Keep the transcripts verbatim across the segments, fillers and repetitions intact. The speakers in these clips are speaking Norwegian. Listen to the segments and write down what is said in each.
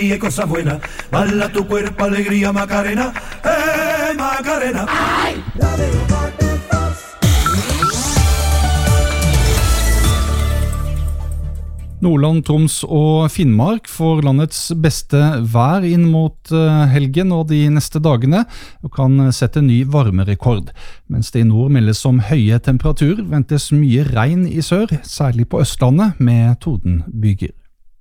Y cosa buena, bala tu cuerpo, alegría, Macarena, eh, Macarena. Ay. Nordland, Troms og Finnmark får landets beste vær inn mot helgen og de neste dagene, og kan sette ny varmerekord. Mens det i nord meldes om høye temperatur, ventes mye regn i sør, særlig på Østlandet med tordenbyger.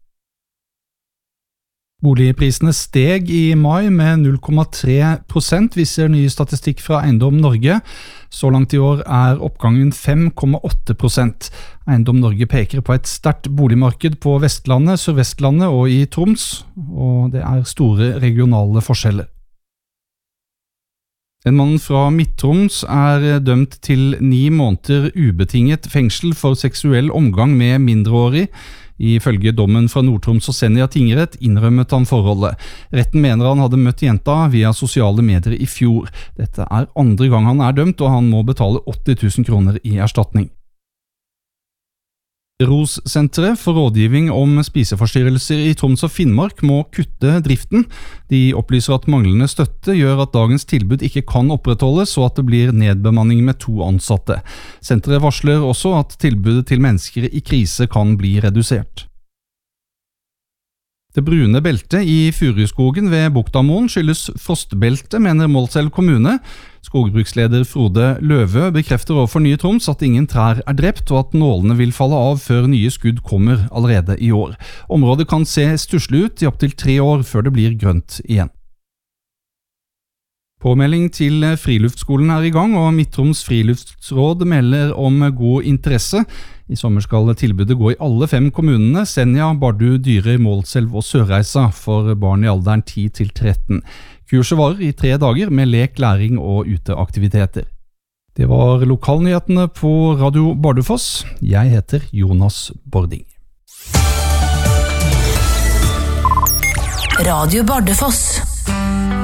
Boligprisene steg i mai med null komma tre prosent, viser ny statistikk fra Eiendom Norge. Så langt i år er oppgangen fem komma åtte prosent. Eiendom Norge peker på et sterkt boligmarked på Vestlandet, Sørvestlandet og i Troms, og det er store regionale forskjeller. En mann fra Midt-Troms er dømt til ni måneder ubetinget fengsel for seksuell omgang med mindreårig. Ifølge dommen fra Nord-Troms og Senja tingrett innrømmet han forholdet. Retten mener han hadde møtt jenta via sosiale medier i fjor. Dette er andre gang han er dømt, og han må betale åtti tusen kroner i erstatning. ROS-senteret for rådgivning om spiseforstyrrelser i Troms og Finnmark må kutte driften. De opplyser at manglende støtte gjør at dagens tilbud ikke kan opprettholdes, og at det blir nedbemanning med to ansatte. Senteret varsler også at tilbudet til mennesker i krise kan bli redusert. Det brune beltet i Furuskogen ved Buktamoen skyldes frostbelte, mener Målselv kommune. Skogbruksleder Frode Løve bekrefter overfor Nye Troms at ingen trær er drept, og at nålene vil falle av før nye skudd kommer allerede i år. Området kan se stusslig ut i opptil tre år før det blir grønt igjen. Påmelding til Friluftsskolen er i gang, og Midt-Troms Friluftsråd melder om god interesse. I sommer skal tilbudet gå i alle fem kommunene, Senja, Bardu, Dyrøy, Målselv og Sørreisa, for barn i alderen ti til tretten. Kurset varer i tre dager med lek, læring og uteaktiviteter. Det var lokalnyhetene på Radio Bardufoss. Jeg heter Jonas Bording. Radio Bardufoss.